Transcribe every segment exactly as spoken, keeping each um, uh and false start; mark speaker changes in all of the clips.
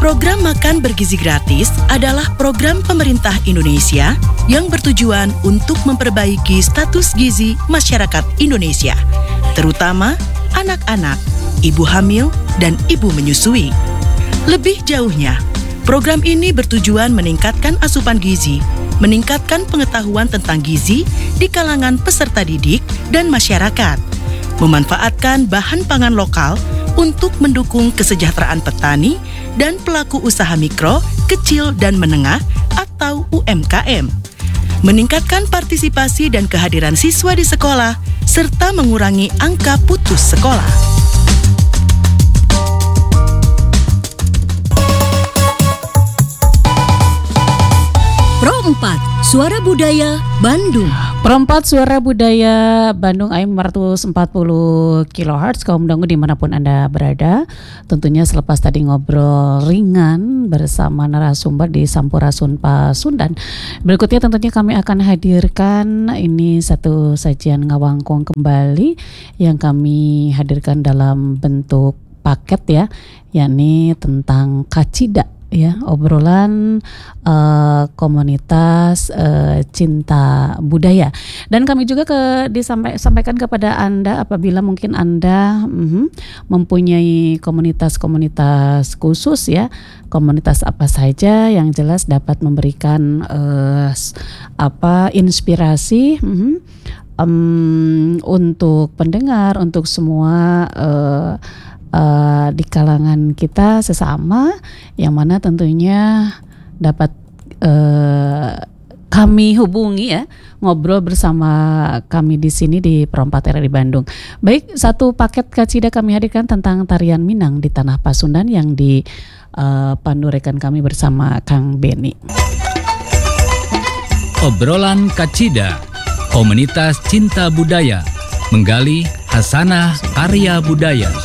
Speaker 1: Program Makan Bergizi Gratis adalah program pemerintah Indonesia yang bertujuan untuk memperbaiki status gizi masyarakat Indonesia, terutama anak-anak, ibu hamil, dan ibu menyusui. Lebih jauhnya, program ini bertujuan meningkatkan asupan gizi, meningkatkan pengetahuan tentang gizi di kalangan peserta didik dan masyarakat, memanfaatkan bahan pangan lokal untuk mendukung kesejahteraan petani dan pelaku usaha mikro, kecil, dan menengah atau U M K M, meningkatkan partisipasi dan kehadiran siswa di sekolah, serta mengurangi angka putus sekolah.
Speaker 2: Pro empat, Suara Budaya Bandung.
Speaker 3: Pro empat, Suara Budaya Bandung A M lima ratus empat puluh kilohertz, kaum dangu dimanapun Anda berada. Tentunya selepas tadi ngobrol ringan bersama narasumber di Sampurasun Pasundan, berikutnya tentunya kami akan hadirkan ini satu sajian ngawangkung kembali yang kami hadirkan dalam bentuk paket ya, yakni tentang kacida. Ya, obrolan uh, komunitas uh, cinta budaya. Dan kami juga ke disampaikan kepada Anda apabila mungkin Anda uh, mempunyai komunitas-komunitas khusus ya, komunitas apa saja yang jelas dapat memberikan uh, apa inspirasi uh, um, untuk pendengar, untuk semua uh, Uh, di kalangan kita sesama, yang mana tentunya dapat uh, kami hubungi ya, ngobrol bersama kami di sini di Pro empat R R I Bandung. Baik, satu paket kacida kami hadirkan tentang tarian Minang di Tanah Pasundan yang dipandu uh, rekan kami bersama Kang Beni.
Speaker 4: Obrolan kacida, komunitas cinta budaya, menggali hasanah karya budaya.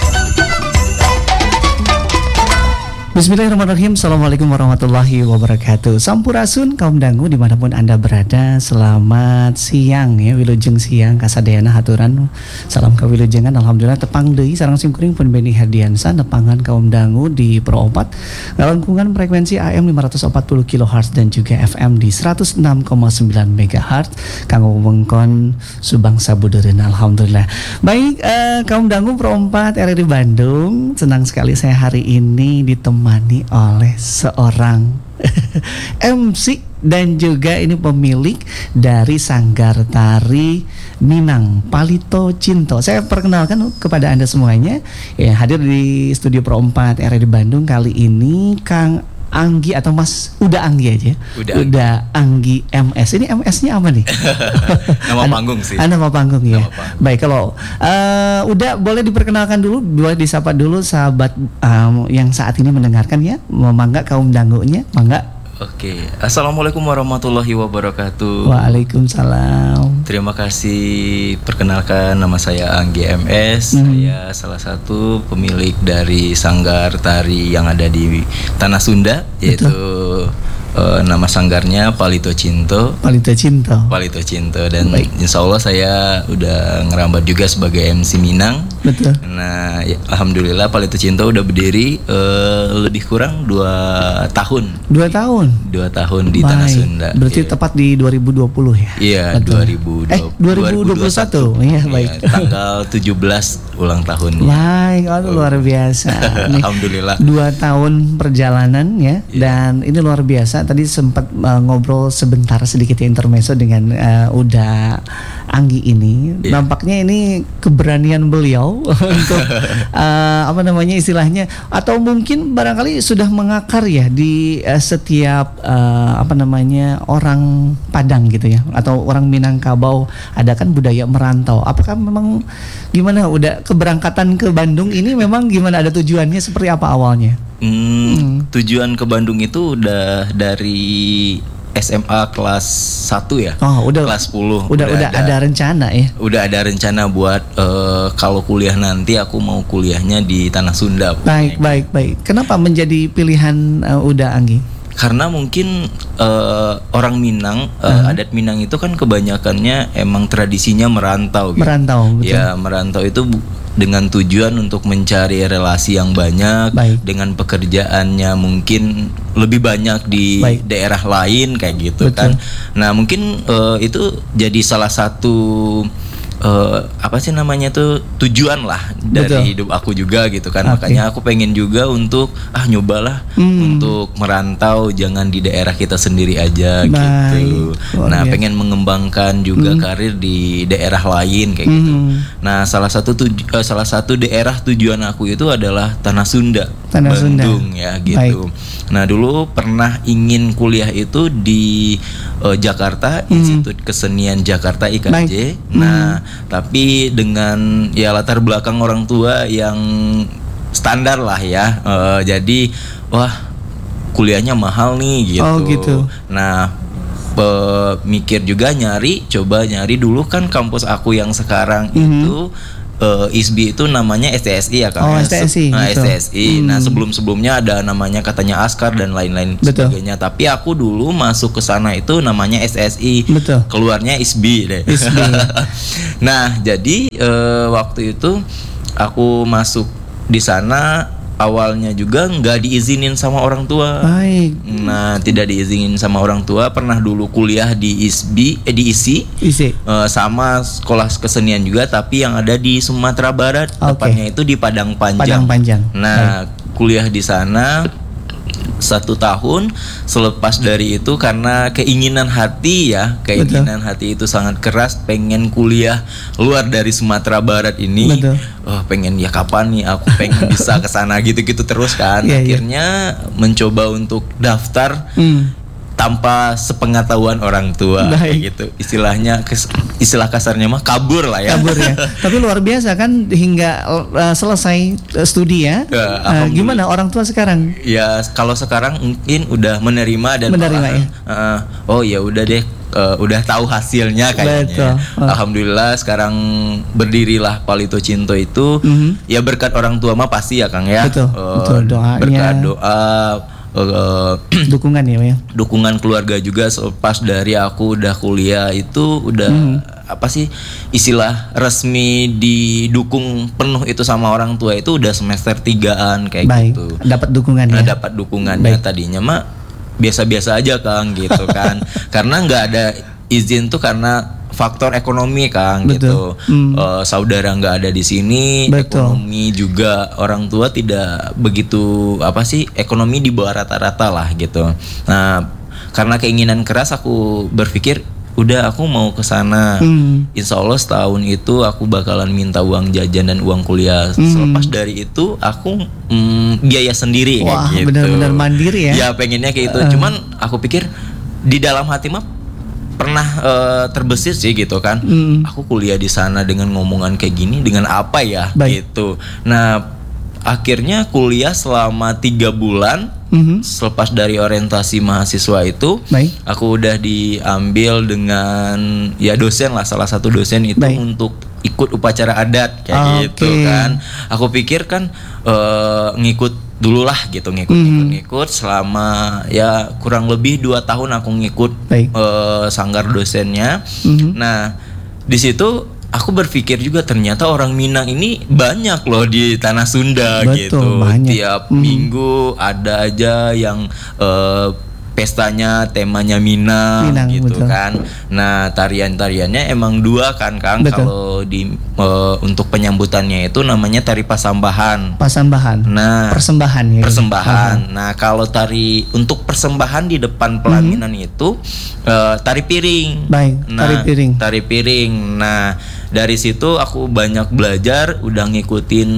Speaker 5: Bismillahirrahmanirrahim. Assalamualaikum warahmatullahi wabarakatuh. Sampurasun kaum dangu dimanapun Anda berada. Selamat siang ya, wilujeng siang kasadayana haturan. Salam kawilujengan. Alhamdulillah tepang deui sareng simkuring pun Beni Herdiansa nepangan kaum dangu di Pro empat ngalangkungan frekuensi A M lima ratus empat puluh kilohertz dan juga F M di seratus enam koma sembilan megahertz kanggo wewengkon Subangsa Budeureun. Alhamdulillah. Baik, eh, kaum dangu Pro empat R R I Bandung, senang sekali saya hari ini ditemani oleh seorang M C dan juga ini pemilik dari Sanggar Tari Minang, Palito Cinto. Saya perkenalkan kepada Anda semuanya yang hadir di studio Pro empat R R I Bandung kali ini, Kang Anggi atau Mas udah Anggi aja. Udah, udah Anggi M S. Ini M S-nya apa nih?
Speaker 6: Nama panggung sih.
Speaker 5: Ah, nama panggung ya.
Speaker 6: Nama panggung.
Speaker 5: Baik, kalau uh, udah boleh diperkenalkan dulu, boleh disapa dulu sahabat um, yang saat ini mendengarkan ya. Mangga kaum dangunya, mangga.
Speaker 6: Oke, Assalamualaikum warahmatullahi wabarakatuh.
Speaker 5: Waalaikumsalam.
Speaker 6: Terima kasih. Perkenalkan, nama saya Anggi M S. Hmm. Saya salah satu pemilik dari Sanggar Tari yang ada di Tanah Sunda, yaitu uh, nama sanggarnya Palito Cinto.
Speaker 5: Palito Cinto.
Speaker 6: Palito Cinto dan
Speaker 5: baik.
Speaker 6: Insya Allah saya udah ngerambat juga sebagai M C Minang.
Speaker 5: Betul.
Speaker 6: Nah, ya, alhamdulillah Palito Cinto udah berdiri uh, lebih kurang dua tahun.
Speaker 5: Dua tahun.
Speaker 6: Dua tahun di
Speaker 5: baik.
Speaker 6: Tanah Sunda.
Speaker 5: Berarti
Speaker 6: ya.
Speaker 5: Tepat di dua ribu dua puluh ya.
Speaker 6: Iya, dua ribu dua puluh.
Speaker 5: Eh, dua ribu dua puluh satu. Iya, baik.
Speaker 6: Ya, tanggal tujuh belas ulang tahun.
Speaker 5: Baik, aduh, luar biasa. Nih,
Speaker 6: alhamdulillah.
Speaker 5: Dua tahun perjalanan ya, ya. Dan ini luar biasa. Tadi sempat uh, ngobrol sebentar sedikit ya, intermezzo dengan uh, Uda Anggi ini. Ya. Nampaknya ini keberanian beliau untuk uh, apa namanya istilahnya, atau mungkin barangkali sudah mengakar ya di uh, setiap uh, apa namanya orang Padang gitu ya, atau orang Minangkabau. Ada kan budaya merantau. Apakah memang gimana udah keberangkatan ke Bandung ini memang gimana, ada tujuannya seperti apa awalnya?
Speaker 6: Hmm, hmm. Tujuan ke Bandung itu udah dari S M A kelas satu ya.
Speaker 5: Oh, udah
Speaker 6: kelas sepuluh.
Speaker 5: Udah udah, udah ada, ada rencana ya.
Speaker 6: Udah ada rencana buat uh, kalau kuliah nanti aku mau kuliahnya di Tanah Sunda.
Speaker 5: Baik, baik, baik. Kenapa menjadi pilihan uh, Uda Anggi?
Speaker 6: Karena mungkin uh, orang Minang, uh, uh-huh. adat Minang itu kan kebanyakannya emang tradisinya merantau gitu.
Speaker 5: Merantau, betul.
Speaker 6: Ya, merantau itu dengan tujuan untuk mencari relasi yang banyak.
Speaker 5: Baik.
Speaker 6: Dengan pekerjaannya mungkin lebih banyak di
Speaker 5: Baik.
Speaker 6: daerah lain kayak gitu.
Speaker 5: Betul.
Speaker 6: Kan. Nah mungkin uh, itu jadi salah satu Uh, apa sih namanya tuh tujuan lah dari
Speaker 5: Betul.
Speaker 6: hidup aku juga gitu kan.
Speaker 5: Okay.
Speaker 6: Makanya aku pengen juga untuk ah nyobalah
Speaker 5: Hmm.
Speaker 6: untuk merantau, jangan di daerah kita sendiri aja.
Speaker 5: Baik.
Speaker 6: Gitu.
Speaker 5: Luar
Speaker 6: Nah
Speaker 5: biasa.
Speaker 6: pengen mengembangkan juga
Speaker 5: Hmm.
Speaker 6: karir di daerah lain kayak gitu.
Speaker 5: Hmm.
Speaker 6: Nah salah satu tuju- uh, salah satu daerah tujuan aku itu adalah Tanah Sunda,
Speaker 5: Tanah Sunda.
Speaker 6: Bandung ya gitu. Nah dulu pernah ingin kuliah itu di uh, Jakarta,
Speaker 5: Hmm.
Speaker 6: Institut Kesenian Jakarta I K J.
Speaker 5: Baik.
Speaker 6: Nah tapi dengan ya latar belakang orang tua yang standar lah ya, uh, jadi wah kuliahnya mahal nih gitu.
Speaker 5: Oh, gitu.
Speaker 6: Nah pemikir juga nyari, coba nyari dulu kan kampus aku yang sekarang
Speaker 5: Mhm.
Speaker 6: itu uh, I S B I itu namanya S T S I ya kan?
Speaker 5: Oh, S T S I,
Speaker 6: Nah,
Speaker 5: gitu.
Speaker 6: S T S I. Nah
Speaker 5: Hmm.
Speaker 6: sebelum-sebelumnya ada namanya katanya Askar dan lain-lain
Speaker 5: Betul.
Speaker 6: sebagainya. Tapi aku dulu masuk ke sana itu namanya S T S I.
Speaker 5: Betul.
Speaker 6: Keluarnya I S B I deh.
Speaker 5: I S B I.
Speaker 6: Nah, jadi eh, waktu itu aku masuk di sana awalnya juga nggak diizinin sama orang tua.
Speaker 5: Baik.
Speaker 6: Nah, tidak diizinin sama orang tua. Pernah dulu kuliah di I S B I, eh, di I S I,
Speaker 5: Isi.
Speaker 6: eh, sama sekolah kesenian juga, tapi yang ada di Sumatera Barat.
Speaker 5: Oke.
Speaker 6: Tepatnya itu di Padang
Speaker 5: Padang
Speaker 6: Panjang.
Speaker 5: Panjang.
Speaker 6: Nah, kuliah di sana satu tahun. Selepas dari itu karena keinginan hati ya, keinginan hati itu sangat keras, pengen kuliah luar dari Sumatera Barat ini.
Speaker 5: Betul.
Speaker 6: Oh, pengen ya kapan nih aku pengen bisa ke sana gitu-gitu terus kan.
Speaker 5: Iya, iya.
Speaker 6: Akhirnya mencoba untuk daftar
Speaker 5: Hmm.
Speaker 6: tanpa sepengetahuan orang tua
Speaker 5: Baik.
Speaker 6: kayak gitu. Istilahnya kes- istilah kasarnya mah kabur lah ya.
Speaker 5: Kabur ya. Tapi luar biasa kan hingga uh, selesai uh, studi ya.
Speaker 6: Ya,
Speaker 5: Uh,
Speaker 6: alhamdulillah.
Speaker 5: gimana orang tua sekarang?
Speaker 6: Ya kalau sekarang mungkin udah menerima dan
Speaker 5: Menerima,
Speaker 6: malahan,
Speaker 5: ya?
Speaker 6: uh, oh ya udah deh, uh, udah tahu hasilnya kayaknya.
Speaker 5: Betul. Oh.
Speaker 6: Alhamdulillah sekarang berdirilah Palito Cinto itu.
Speaker 5: Mhm.
Speaker 6: Ya berkat orang tua mah pasti ya Kang ya.
Speaker 5: Betul,
Speaker 6: Uh,
Speaker 5: betul, doanya.
Speaker 6: Berkat doa, uh,
Speaker 5: Dukungan ya, ya.
Speaker 6: dukungan keluarga juga. Selepas dari aku udah kuliah itu udah
Speaker 5: Hmm.
Speaker 6: apa sih istilah resmi didukung penuh itu sama orang tua itu udah semester tigaan kayak
Speaker 5: Baik.
Speaker 6: gitu.
Speaker 5: Dapat dukungan
Speaker 6: Nah,
Speaker 5: ya.
Speaker 6: dapat dukungannya.
Speaker 5: Baik.
Speaker 6: Tadinya mah biasa-biasa aja Kang gitu kan. Karena nggak ada izin tuh karena faktor ekonomi Kang
Speaker 5: Betul.
Speaker 6: gitu.
Speaker 5: Hmm.
Speaker 6: Eh, saudara nggak ada di sini,
Speaker 5: Betul.
Speaker 6: ekonomi juga orang tua tidak begitu apa sih, ekonomi di bawah rata-rata lah gitu. Nah, karena keinginan keras aku berpikir udah aku mau ke sana.
Speaker 5: Hmm.
Speaker 6: Insya Allah setahun itu aku bakalan minta uang jajan dan uang kuliah.
Speaker 5: Hmm.
Speaker 6: Selepas dari itu aku mm, biaya sendiri
Speaker 5: Wah,
Speaker 6: kayak gitu.
Speaker 5: benar-benar mandiri ya.
Speaker 6: Ya pengennya kayak gitu.
Speaker 5: Uh.
Speaker 6: Cuman aku pikir di dalam hati mah pernah eh, terbesit sih gitu kan.
Speaker 5: Hmm.
Speaker 6: Aku kuliah di sana dengan ngomongan kayak gini dengan apa ya
Speaker 5: Baik.
Speaker 6: gitu. Nah akhirnya kuliah selama tiga bulan.
Speaker 5: Mhm.
Speaker 6: Selepas dari orientasi mahasiswa itu,
Speaker 5: Baik.
Speaker 6: aku udah diambil dengan ya dosen lah, salah satu dosen itu
Speaker 5: Baik.
Speaker 6: untuk ikut upacara adat kayak
Speaker 5: Oke.
Speaker 6: gitu kan. Aku pikir kan eh, ngikut dulu lah gitu, ngikut
Speaker 5: Hmm.
Speaker 6: ngikut ngikut selama ya kurang lebih dua tahun aku ngikut
Speaker 5: Baik.
Speaker 6: eh, sanggar dosennya.
Speaker 5: Mhm.
Speaker 6: Nah di situ aku berpikir juga ternyata orang Minang ini banyak loh di Tanah Sunda.
Speaker 5: Betul,
Speaker 6: gitu.
Speaker 5: banyak.
Speaker 6: Tiap
Speaker 5: Mhm.
Speaker 6: minggu ada aja yang eh, pestanya temanya Minang,
Speaker 5: Minang,
Speaker 6: gitu
Speaker 5: betul.
Speaker 6: kan. Nah tarian-tariannya emang dua kan Kang.
Speaker 5: Betul.
Speaker 6: Kalau di eh, untuk penyambutannya itu namanya tari pasambahan.
Speaker 5: Pasambahan.
Speaker 6: Nah,
Speaker 5: Persembahan ya.
Speaker 6: persembahan. Nah, kalau tari untuk persembahan di depan pelaminan itu eh, tari piring.
Speaker 5: Baik,
Speaker 6: Nah,
Speaker 5: tari piring.
Speaker 6: Tari piring. Nah, dari situ aku banyak belajar, udah ngikutin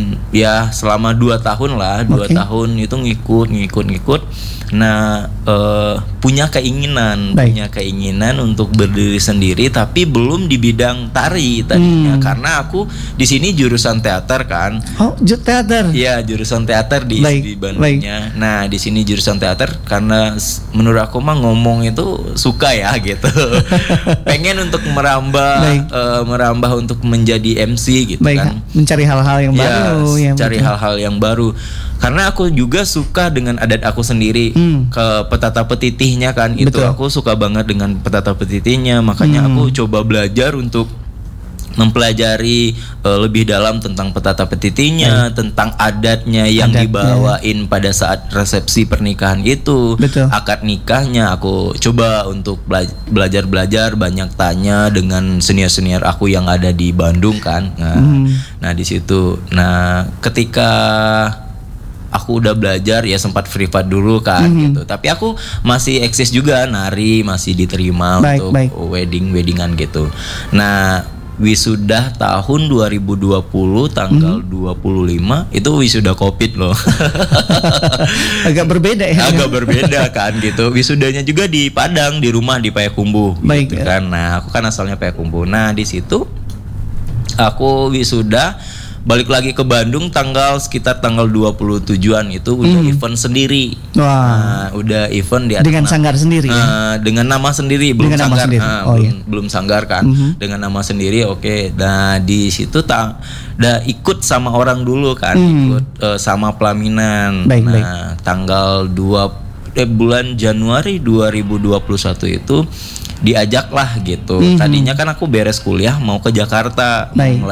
Speaker 6: ya selama dua tahun lah, dua
Speaker 5: Oke.
Speaker 6: tahun itu ngikut, ngikut, ngikut. Nah, eh, punya keinginan,
Speaker 5: Baik.
Speaker 6: punya keinginan untuk berdiri sendiri, tapi belum di bidang tari tadinya,
Speaker 5: Hmm.
Speaker 6: karena aku di sini jurusan teater kan.
Speaker 5: Oh, jut teater.
Speaker 6: Iya, jurusan teater di
Speaker 5: Baik,
Speaker 6: di Bandungnya. Nah, di sini jurusan teater karena s- menurut aku mah ngomong itu suka ya gitu. Pengen untuk merambah
Speaker 5: Baik.
Speaker 6: eh, merambah untuk menjadi M C gitu
Speaker 5: Baik,
Speaker 6: kan.
Speaker 5: mencari hal-hal yang
Speaker 6: Ya,
Speaker 5: baru
Speaker 6: s-
Speaker 5: ya.
Speaker 6: cari
Speaker 5: betul.
Speaker 6: hal-hal yang baru. Karena aku juga suka dengan adat aku sendiri.
Speaker 5: Hmm.
Speaker 6: Ke petata petitihnya kan, itu
Speaker 5: Betul.
Speaker 6: aku suka banget dengan petata petitihnya. Makanya
Speaker 5: Hmm.
Speaker 6: aku coba belajar untuk mempelajari uh, lebih dalam tentang petata petitinya, tentang adatnya yang
Speaker 5: Adatnya.
Speaker 6: dibawain pada saat resepsi pernikahan itu,
Speaker 5: Betul.
Speaker 6: akad nikahnya. Aku coba untuk bela- belajar-belajar, banyak tanya dengan senior-senior aku yang ada di Bandung kan. Nah,
Speaker 5: Hmm.
Speaker 6: nah di situ. Nah, ketika aku udah belajar ya sempat privat dulu kan
Speaker 5: Mhm.
Speaker 6: gitu. Tapi aku masih eksis juga nari, masih diterima
Speaker 5: Baik,
Speaker 6: untuk
Speaker 5: baik.
Speaker 6: wedding-weddingan gitu. Nah, wisuda tahun dua ribu dua puluh tanggal dua puluh lima itu wisuda Covid loh.
Speaker 5: Agak berbeda ya.
Speaker 6: Agak berbeda kan gitu. Wisudanya juga di Padang, di rumah di Payakumbuh
Speaker 5: Baik,
Speaker 6: gitu
Speaker 5: ya.
Speaker 6: kan. Nah, aku kan asalnya Payakumbuh. Nah, di situ aku wisuda, balik lagi ke Bandung tanggal sekitar tanggal dua puluh tujuan itu udah
Speaker 5: Hmm.
Speaker 6: event sendiri.
Speaker 5: Wah.
Speaker 6: Nah, udah event di atas
Speaker 5: Dengan
Speaker 6: nama-
Speaker 5: sanggar sendiri ya?
Speaker 6: Eh, dengan nama sendiri, belum
Speaker 5: Dengan nama
Speaker 6: sanggar.
Speaker 5: sendiri.
Speaker 6: Ah,
Speaker 5: Oh,
Speaker 6: belum,
Speaker 5: iya.
Speaker 6: belum sanggar kan.
Speaker 5: Mhm.
Speaker 6: Dengan nama sendiri, oke. Nah, di situ tak udah ikut sama orang dulu kan,
Speaker 5: Hmm.
Speaker 6: ikut eh, sama pelaminan.
Speaker 5: Baik,
Speaker 6: nah,
Speaker 5: baik.
Speaker 6: tanggal dua eh, bulan Januari dua ribu dua puluh satu itu diajak lah gitu.
Speaker 5: Mhm.
Speaker 6: Tadinya kan aku beres kuliah mau ke Jakarta, mau
Speaker 5: Baik.